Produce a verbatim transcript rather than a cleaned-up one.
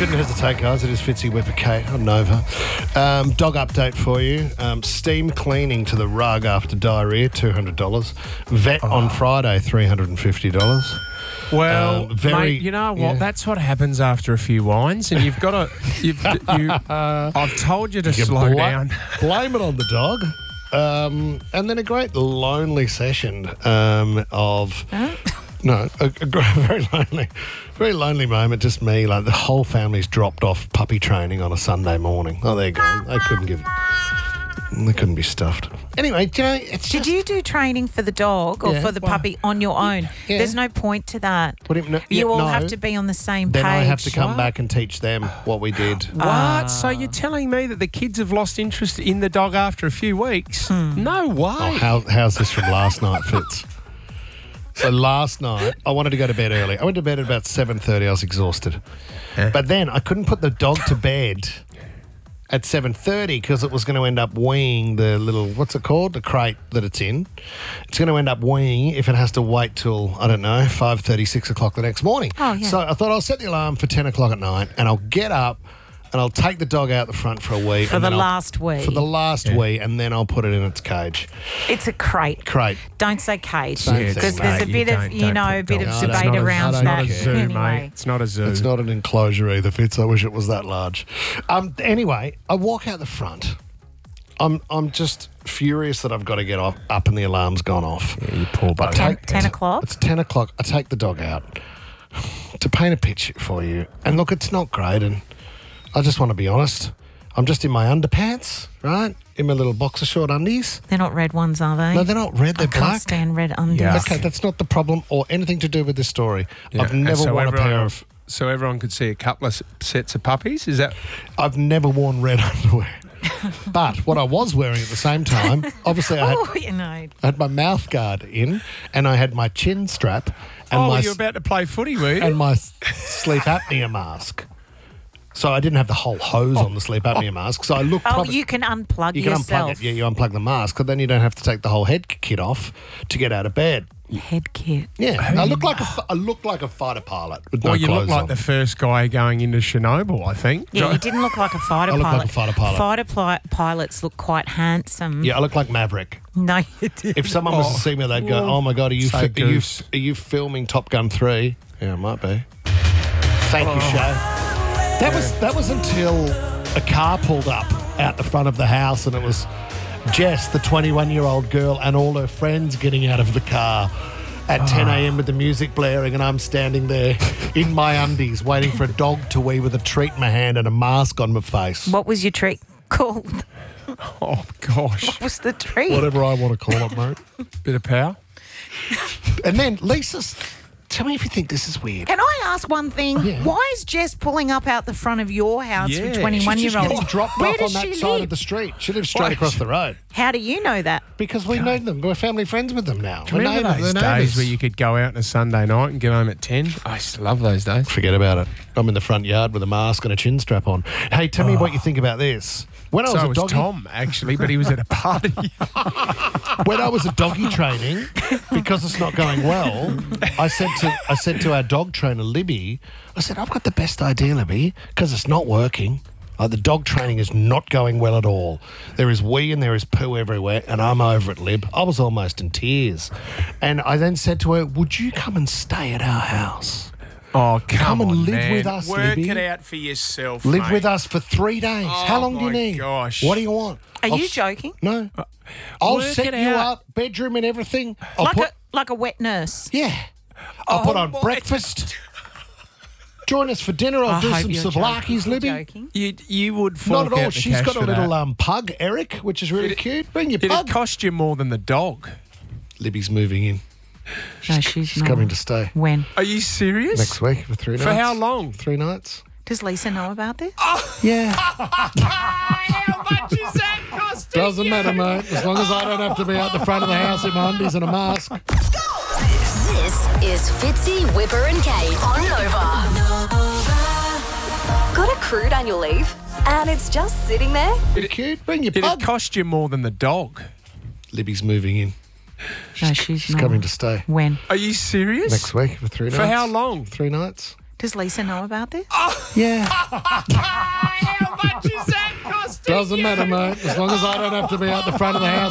Shouldn't hesitate, guys. It is Fitzy Whipper Kate on Nova. Um, dog update for you. Um, steam cleaning to the rug after diarrhea, two hundred dollars. Vet oh. on Friday, three hundred fifty dollars. Well, um, very, mate, you know what? Yeah. That's what happens after a few wines, and you've got to. You've, you, I've told you to you slow bl- down. Blame it on the dog. Um, and then a great lonely session um, of. Huh? No, a, a very lonely, very lonely moment. Just me, like the whole family's dropped off puppy training on a Sunday morning. Oh, they're gone. They couldn't give. They couldn't be stuffed. Anyway, do you know, it's Did just, you do training for the dog or Yeah, for the well, puppy on your own? yeah. There's no point to that. What do you- no, you yeah, all no. have to be on the same Then page. I have to come What? back and teach them what we did. What? So you're telling me that the kids have lost interest in the dog after a few weeks? No way. Oh, how, how's this from last night, Fitz? So last night, I wanted to go to bed early. I went to bed at about seven thirty. I was exhausted. Eh? But then I couldn't put the dog to bed at seven thirty because it was going to end up weeing the little, what's it called? The crate that it's in. It's going to end up weeing if it has to wait till, I don't know, five thirty, six o'clock the next morning. Oh, yeah. So I thought I'll set the alarm for ten o'clock at night and I'll get up and I'll take the dog out the front for a wee. For and the then I'll- last wee. For the last wee, and then I'll put it in its cage. It's a crate. Crate. Don't say cage. Same thing, Because there's mate. a bit You of, don't- you don't know, put a bit of dogs- No, that's debate not a- around I don't It's not that. a zoo, anyway. mate. It's not a zoo. It's not an enclosure either, Fitz. I wish it was that large. Um, anyway, I walk out the front. I'm I'm just furious that I've got to get up, up and the alarm's gone off. Yeah, you poor I bugger. Ten, take- ten o'clock? It's ten o'clock. I take the dog out to paint a picture for you. And look, it's not great. And I just want to be honest. I'm just in my underpants, right? In my little boxer short undies. They're not red ones, are they? No, they're not red. They're I can't black. stand red undies. Yeah. Okay, that's not the problem or anything to do with this story. Yeah. I've And never so worn a everyone- pair of... So everyone could see a couple of s- sets of puppies? Is that... I've never worn red underwear. But what I was wearing at the same time, obviously I had, Oh, you know. I had my mouth guard in and I had my chin strap and oh, my you're about to play footy, were you? and my s- sleep apnea mask. So I didn't have the whole hose on the sleep apnea mask. So I looked Oh, probably, you can unplug you can yourself. unplug it. Yeah, you unplug the mask, but then you don't have to take the whole head kit off to get out of bed. Head kit. Yeah, I look like a fi- I look like a fighter pilot with no well, you clothes look like on. the first guy going into Chernobyl, I think. Yeah, you didn't look like a fighter I look pilot. like a fighter pilot. Fighter pli- pilots look quite handsome. Yeah, I look like Maverick. No, you didn't. If someone was Oh. to see me, they'd go, Whoa. "Oh my god, are you Say fi- are you goose. are you filming Top Gun three?" Yeah, it might be. Thank you, Shay. That was that was until a car pulled up out the front of the house, and it was Jess, the twenty-one-year-old girl, and all her friends getting out of the car at ten a.m. with the music blaring, and I'm standing there in my undies waiting for a dog to wee with a treat in my hand and a mask on my face. What was your treat called? Oh, gosh. What was the treat? Whatever I want to call it, mate. Bit of power. And then Lisa's. Tell me if you think this is weird. Can I ask one thing? Yeah. Why is Jess pulling up out the front of your house Yeah, with she's twenty-one-year-olds? Getting dropped Where off does on that she side live? of the street. She lives straight Why? across the road How do you know that? because we know them. We're family friends with them now. Do you We're remember neighbours- those we're days neighbours. where you could go out on a Sunday night and get home at ten? I used to love those days. Forget about it. I'm in the front yard with a mask and a chin strap on. Hey, tell me what you think about this. When I was So a it was doggy, Tom, actually, but he was at a party. when I was a doggy training, because it's not going well, I said to I said to our dog trainer Libby, I said, I've got the best idea, Libby, because it's not working. Uh, the dog training is not going well at all. There is wee and there is poo everywhere, and I'm over it, Lib. I was almost in tears. And I then said to her, would you come and stay at our house? Oh, come, Come and on, live man. with us, Work Libby. it out for yourself, Live mate. with us for three days. Oh, How long do you my need? gosh. What do you want? Are I'll you s- joking? No. I'll work set it you out. up, bedroom and everything. I'll Like put, a like a wet nurse. yeah. I'll put Oh, on my- breakfast. Join us for dinner. I'll I do hope some you're souvlaki's, joking. Libby. You're joking. You, you would fork Not at all. out the She's cash got a for little that. um, pug, Eric, which is really cute. Bring your It'd pug. cost you more than the dog. Libby's moving in. No, she's She's not. coming to stay When? Are you serious? next week for three For nights. how long? Three nights. Does Lisa know about this? Yeah. How much is that costing? Doesn't matter, mate. As long as I don't have to be out the front of the house in my undies and a mask. This is Fitzy, Whipper and Kate on Nova. Got a crude annual leave and it's just sitting there? Pretty cute. Bring your It'd pug. cost you more than the dog. Libby's moving in. No, she's She's not. coming to stay When? Are you serious? next week for three For nights. how long? Three nights. Does Lisa know about this? Yeah. How much is that costing? Doesn't matter, mate. As long as I don't have to be out the front of the house